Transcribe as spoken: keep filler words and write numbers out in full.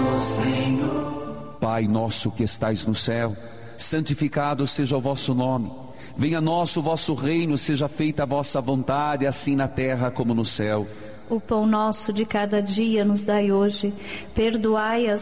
Pai nosso que estais no céu, santificado seja o vosso nome. Venha a nós o vosso reino, seja feita a vossa vontade, assim na terra como no céu. O pão nosso de cada dia nos dai hoje. Perdoai as